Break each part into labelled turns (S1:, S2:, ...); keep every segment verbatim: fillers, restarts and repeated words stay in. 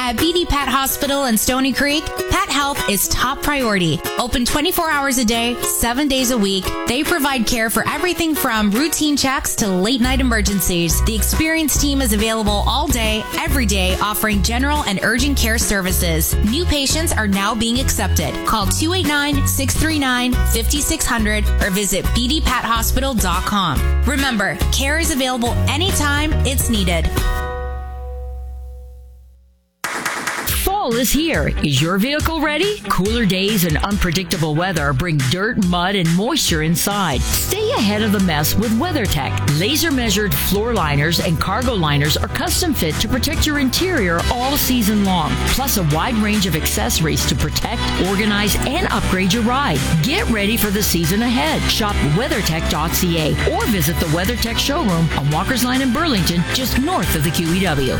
S1: At B D Pat Hospital in Stony Creek, pet health is top priority. Open twenty-four hours a day, seven days a week. They provide care for everything from routine checks to late-night emergencies. The experienced team is available all day, every day, offering general and urgent care services. New patients are now being accepted. Call two eight nine, six three nine, five six zero zero or visit b d pat hospital dot com. Remember, care is available anytime it's needed.
S2: Fall is here. Is your vehicle ready? Cooler days and unpredictable weather bring dirt, mud, and moisture inside. Stay ahead of the mess with WeatherTech. Laser-measured floor liners and cargo liners are custom fit to protect your interior all season long. Plus a wide range of accessories to protect, organize, and upgrade your ride. Get ready for the season ahead. Shop weathertech dot c a or visit the WeatherTech showroom on Walker's Line in Burlington, just north of the Q E W.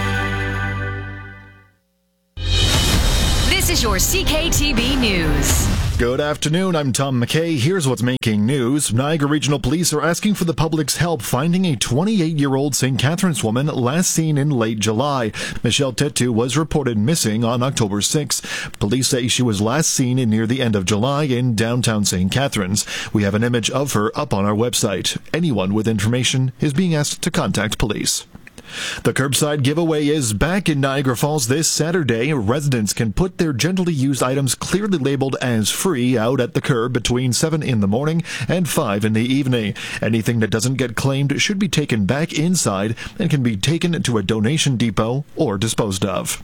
S3: This is your C K T V News.
S4: Good afternoon, I'm Tom McKay. Here's what's making news. Niagara Regional Police are asking for the public's help finding a twenty-eight-year-old Saint Catharines woman last seen in late July. Michelle Tetu was reported missing on October sixth. Police say she was last seen in near the end of July in downtown Saint Catharines. We have an image of her up on our website. Anyone with information is being asked to contact police. The curbside giveaway is back in Niagara Falls this Saturday. Residents can put their gently used items clearly labeled as free out at the curb between seven in the morning and five in the evening. Anything that doesn't get claimed should be taken back inside and can be taken to a donation depot or disposed of.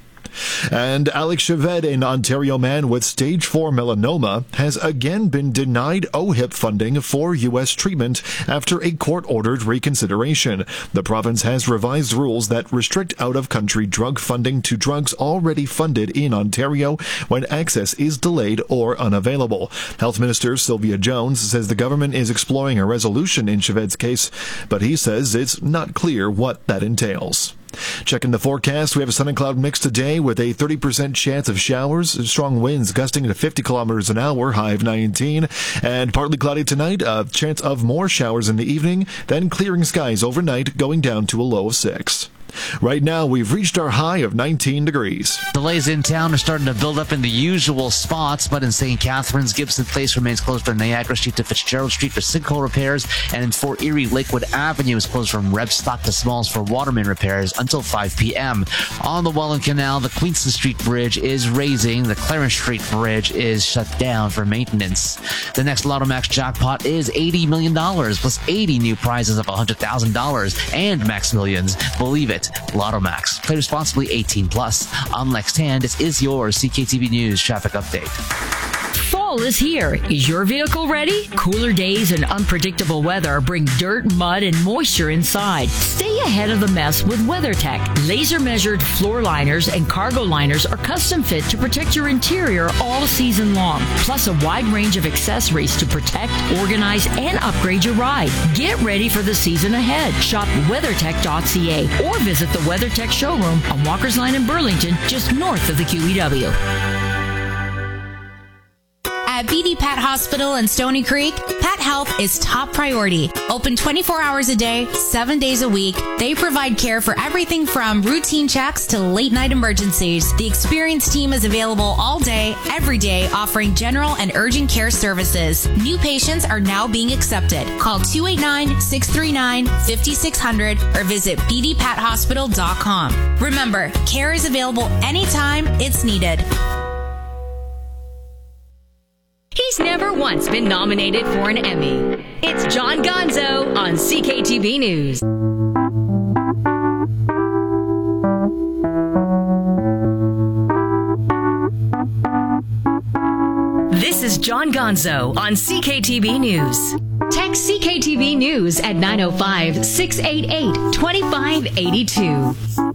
S4: And Alex Chevette, an Ontario man with stage four melanoma, has again been denied O H I P funding for U S treatment after a court-ordered reconsideration. The province has revised rules that restrict out-of-country drug funding to drugs already funded in Ontario when access is delayed or unavailable. Health Minister Sylvia Jones says the government is exploring a resolution in Chevette's case, but he says it's not clear what that entails. Checking the forecast, we have a sun and cloud mix today with a thirty percent chance of showers, strong winds gusting to fifty kilometers an hour, high of nineteen, and partly cloudy tonight, a chance of more showers in the evening, then clearing skies overnight, going down to a low of six. Right now, we've reached our high of nineteen degrees.
S5: Delays in town are starting to build up in the usual spots, but in Saint Catharines, Gibson Place remains closed from Niagara Street to Fitzgerald Street for sinkhole repairs, and in Fort Erie, Lakewood Avenue is closed from Rebstock to Smalls for watermain repairs until five p.m. On the Welland Canal, the Queenston Street Bridge is raising. The Clarence Street Bridge is shut down for maintenance. The next Lotto Max jackpot is eighty million dollars, plus eighty new prizes of one hundred thousand dollars, and Max Millions. Believe it. Lotto Max. Play responsibly, eighteen plus. On Next Hand, this is your C K T V News traffic update.
S2: Fall is here. Is your vehicle ready? Cooler days and unpredictable weather bring dirt, mud, and moisture inside. Stay ahead of the mess with WeatherTech. Laser-measured floor liners and cargo liners are custom fit to protect your interior all season long. Plus a wide range of accessories to protect, organize, and upgrade your ride. Get ready for the season ahead. Shop weathertech dot c a or visit the WeatherTech showroom on Walker's Line in Burlington, just north of the Q E W.
S1: At B D Pat Hospital in Stony Creek, pet health is top priority. Open twenty-four hours a day, seven days a week. They provide care for everything from routine checks to late-night emergencies. The experienced team is available all day, every day, offering general and urgent care services. New patients are now being accepted. Call two eight nine, six three nine, five six zero zero or visit b d pat hospital dot com. Remember, care is available anytime it's needed.
S3: He's never once been nominated for an Emmy. It's John Gonzo on C K T V News. This is John Gonzo on C K T V News. Text C K T V News at nine oh five, six eight eight, two five eight two.